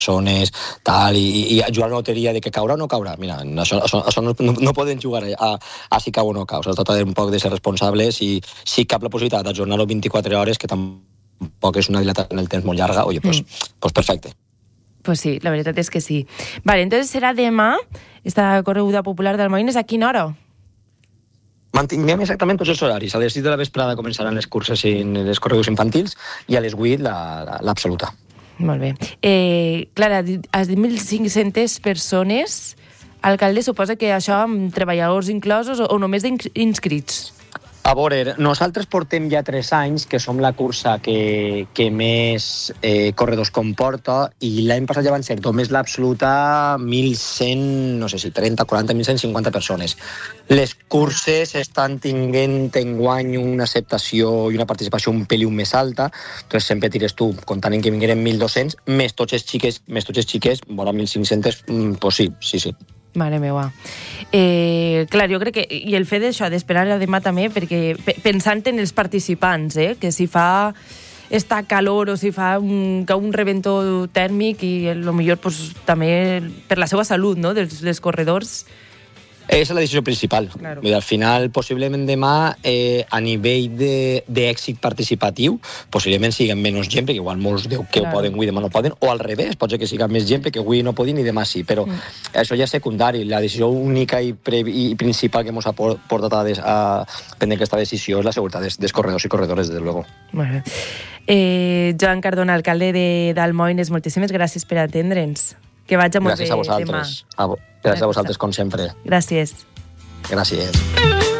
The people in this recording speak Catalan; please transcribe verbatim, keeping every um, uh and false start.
persones, tal, i, i jugar a la loteria de que caurà o no caurà. Mira, això, això, això no, no poden jugar a, a si cau o no cau. Es tracta un poc de ser responsables i si cap la possibilitat d'ajornar-ho vint-i-quatre hores, que tampoc és una dilatació en el temps molt llarga, oye, pues, mm. pues perfecte. Pues sí, la veritat és que sí. Vale, entonces serà demà, esta correguda popular d'Almoines, a quina hora? Mantinguem exactament tots els horaris. A les sis de la vesprada començaran les curses i les corregudes infantils i a les vuit l'absoluta. La, la, Molt bé. Eh, Clara, has dit mil cinc-centes persones. Alcalde, suposa que això amb treballadors inclosos o, o només d'inscrits? A veure, nosaltres portem ja tres anys que som la cursa que, que més eh, corredors comporta i l'any passat ja van ser només l'absoluta mil cent, no sé si trenta, quaranta, mil cent cinquanta persones. Les curses estan tinguent enguany una acceptació i una participació un peliu més alta, doncs sempre tires tu, comptant que vingueren mil dos-cents, més tots els xiques, més tots els xiques, vora mil cinc-cents, pues sí, sí, sí. Mare meva. Eh, clar, jo crec que... I el fet d'això, d'esperar a demà també, perquè pensant en els participants, eh, que si fa esta calor o si fa un, que un reventó tèrmic i el millor pues, també per la seva salut, no?, dels, dels corredors... És la decisió principal. Claro. Al final, possiblement demà, eh, a nivell d'èxit participatiu, possiblement siguen menys gent, perquè igual molts diu que claro. Ho poden, avui demà no poden, o al revés, pot ser que siguen més gent, perquè avui no poden i demà sí, però mm. això ja és secundari. La decisió única i, pre i principal que ens ha portat a, a prendre aquesta decisió és la seguretat dels, dels corredors i corredores, des de luego. Bueno. Eh, Joan Cardona, alcalde d'Almoines, moltíssimes gràcies per atendre'ns. Que vaig a molt bé demà. Gràcies a vosaltres. A, gràcies a vosaltres, com sempre. Gràcies. Gràcies.